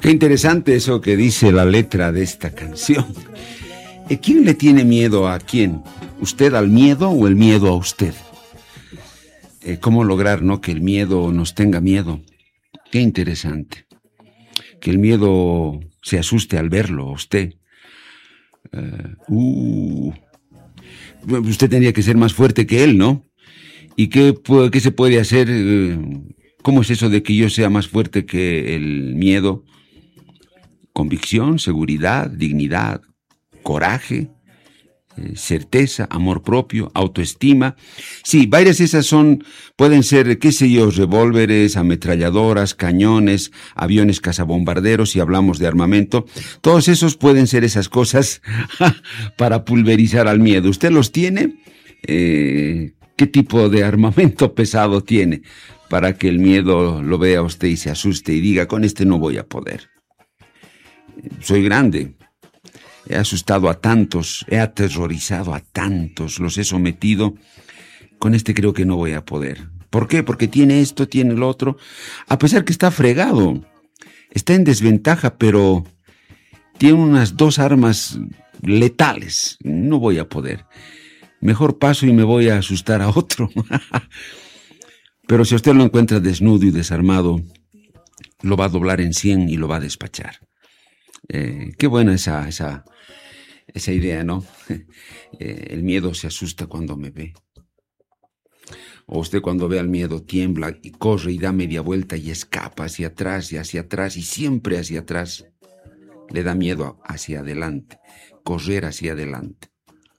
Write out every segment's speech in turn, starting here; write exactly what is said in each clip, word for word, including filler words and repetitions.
Qué interesante eso que dice la letra de esta canción. ¿Quién le tiene miedo a quién? ¿Usted al miedo o el miedo a usted? Eh, ¿Cómo lograr, no, que el miedo nos tenga miedo? Qué interesante. Que el miedo se asuste al verlo a usted. Uh, uh, usted tendría que ser más fuerte que él, ¿no? ¿Y qué, qué se puede hacer? ¿Cómo es eso de que yo sea más fuerte que el miedo? Convicción, seguridad, dignidad, coraje, eh, certeza, amor propio, autoestima. Sí, varias esas son, pueden ser, qué sé yo, revólveres, ametralladoras, cañones, aviones cazabombarderos, si hablamos de armamento. Todos esos pueden ser esas cosas para pulverizar al miedo. ¿Usted los tiene? Eh, ¿Qué tipo de armamento pesado tiene para que el miedo lo vea a usted y se asuste y diga, con este no voy a poder? Soy grande, he asustado a tantos, he aterrorizado a tantos, los he sometido, con este creo que no voy a poder. ¿Por qué? Porque tiene esto, tiene lo otro, a pesar que está fregado, está en desventaja, pero tiene unas dos armas letales, no voy a poder. Mejor paso y me voy a asustar a otro. Pero si usted lo encuentra desnudo y desarmado, lo va a doblar en cien y lo va a despachar. Eh, qué buena esa, esa, esa idea, ¿no? Eh, el miedo se asusta cuando me ve. O usted cuando ve al miedo tiembla y corre y da media vuelta y escapa hacia atrás y hacia atrás y siempre hacia atrás. Le da miedo hacia adelante, correr hacia adelante.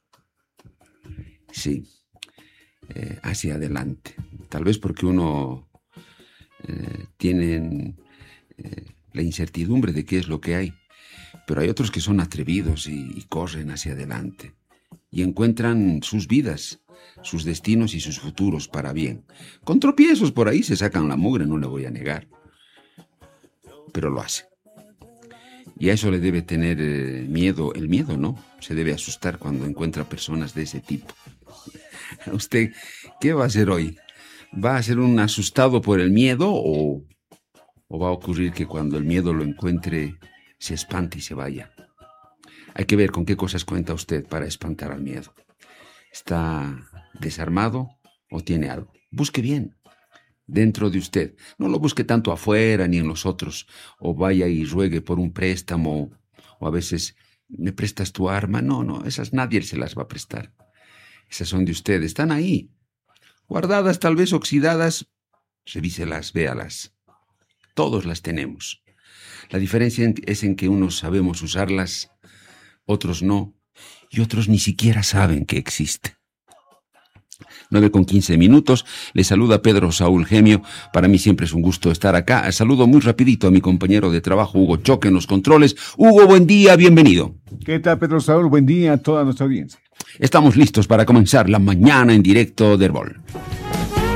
Sí, eh, hacia adelante. Tal vez porque uno eh, tiene eh, la incertidumbre de qué es lo que hay. Pero hay otros que son atrevidos y, y corren hacia adelante y encuentran sus vidas, sus destinos y sus futuros para bien. Con tropiezos por ahí se sacan la mugre, no le voy a negar, pero lo hacen. Y a eso le debe tener eh, miedo, el miedo, ¿no? Se debe asustar cuando encuentra personas de ese tipo. ¿Usted qué va a hacer hoy? ¿Va a ser un asustado por el miedo o, o va a ocurrir que cuando el miedo lo encuentre se espante y se vaya? Hay que ver con qué cosas cuenta usted para espantar al miedo. ¿Está desarmado o tiene algo? Busque bien dentro de usted. No lo busque tanto afuera ni en los otros. O vaya y ruegue por un préstamo. O a veces, ¿me prestas tu arma? No, no, esas nadie se las va a prestar. Esas son de usted. Están ahí, guardadas, tal vez oxidadas. Revíselas, véalas. Todos las tenemos. La diferencia es en que unos sabemos usarlas, otros no, y otros ni siquiera saben que existe. nueve con quince minutos, le saluda Pedro Saúl Gemio. Para mí siempre es un gusto estar acá. Saludo muy rapidito a mi compañero de trabajo, Hugo Choque, en los controles. Hugo, buen día, bienvenido. ¿Qué tal, Pedro Saúl? Buen día a toda nuestra audiencia. Estamos listos para comenzar la mañana en directo de Herbol.